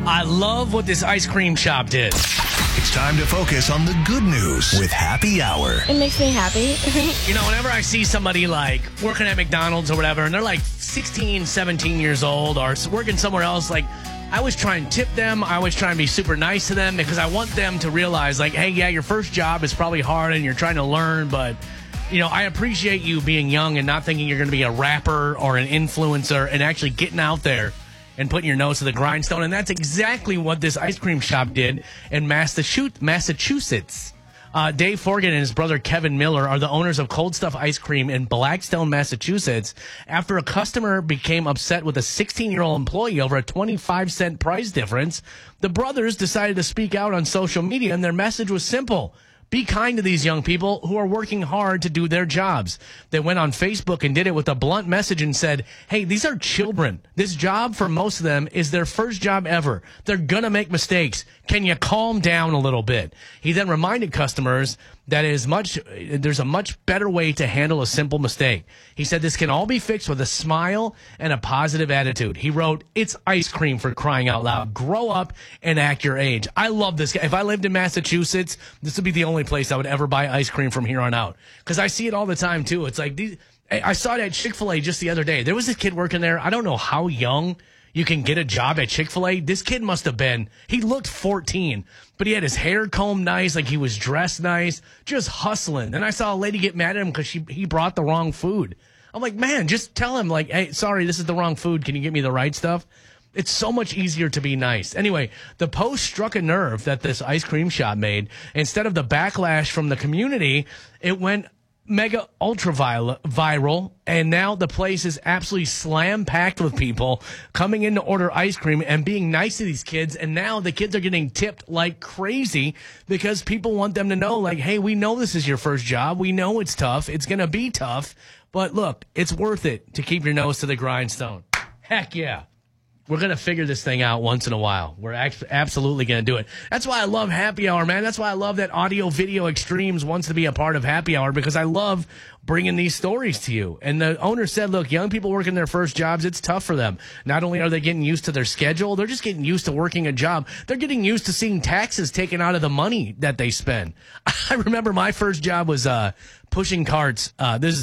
I love what this ice cream shop did. It's time to focus on the good news with Happy Hour. It makes me happy. You know, whenever I see somebody like working at McDonald's or whatever, and they're like 16, 17 years old or working somewhere else, like I always try and tip them. I always try and be super nice to them because I want them to realize, like, hey, yeah, your first job is probably hard and you're trying to learn, but, you know, I appreciate you being young and not thinking you're going to be a rapper or an influencer and actually getting out there and putting your nose to the grindstone. And that's exactly what this ice cream shop did in Massachusetts. Dave Forgan and his brother Kevin Miller are the owners of Cold Stuff Ice Cream in Blackstone, Massachusetts, after a customer became upset with a 16-year-old employee over a 25-cent price difference. The brothers decided to speak out on social media, and their message was simple. Be kind to these young people who are working hard to do their jobs. They went on Facebook and did it with a blunt message and said, hey, these are children. This job for most of them is their first job ever. They're going to make mistakes. Can you calm down a little bit? He then reminded customers that there's a much better way to handle a simple mistake. He said this can all be fixed with a smile and a positive attitude. He wrote, it's ice cream, for crying out loud. Grow up and act your age. I love this guy. If I lived in Massachusetts, this would be the only place I would ever buy ice cream from here on out. Because I see it all the time, too. It's like, I saw it at Chick-fil-A just the other day. There was a kid working there. I don't know how young you can get a job at Chick-fil-A. This kid must have been, he looked 14, but he had his hair combed nice, like he was dressed nice, just hustling. And I saw a lady get mad at him because he brought the wrong food. I'm like, man, just tell him, like, hey, sorry, this is the wrong food. Can you get me the right stuff? It's so much easier to be nice. Anyway, the post struck a nerve that this ice cream shop made. Instead of the backlash from the community, it went mega ultra viral, and now the place is absolutely slam packed with people coming in to order ice cream and being nice to these kids. And now the kids are getting tipped like crazy because people want them to know, like, hey, we know this is your first job. We know it's tough. It's going to be tough. But look, it's worth it to keep your nose to the grindstone. Heck yeah. We're going to figure this thing out once in a while. We're absolutely going to do it. That's why I love Happy Hour, man. That's why I love that Audio Video Extremes wants to be a part of Happy Hour, because I love bringing these stories to you. And the owner said, look, young people working their first jobs, it's tough for them. Not only are they getting used to their schedule, they're just getting used to working a job. They're getting used to seeing taxes taken out of the money that they spend. I remember my first job was pushing carts.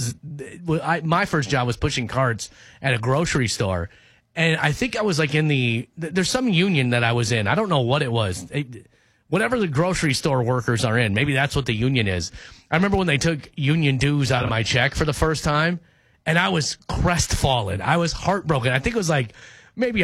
My first job was pushing carts at a grocery store. And I think I was like there's some union that I was in. I don't know what it was. Whatever the grocery store workers are in, maybe that's what the union is. I remember when they took union dues out of my check for the first time, and I was crestfallen. I was heartbroken. I think it was like maybe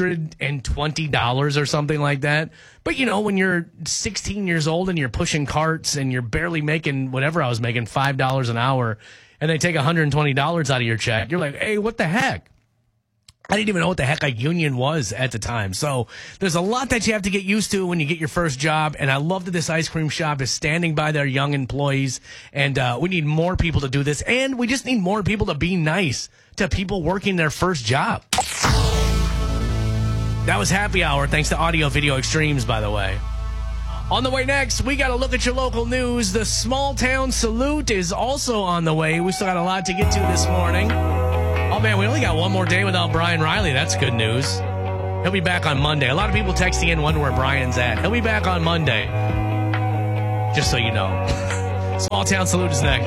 $120 or something like that. But, you know, when you're 16 years old and you're pushing carts and you're barely making whatever I was making, $5 an hour, and they take $120 out of your check, you're like, hey, what the heck? I didn't even know what the heck a union was at the time. So there's a lot that you have to get used to when you get your first job. And I love that this ice cream shop is standing by their young employees. And we need more people to do this. And we just need more people to be nice to people working their first job. That was Happy Hour, thanks to Audio Video Extremes, by the way. On the way next, we got to look at your local news. The Small Town Salute is also on the way. We still got a lot to get to this morning. Oh, man, we only got one more day without Brian Riley. That's good news. He'll be back on Monday. A lot of people texting in wonder where Brian's at. He'll be back on Monday. Just so you know. Small Town Salute is next.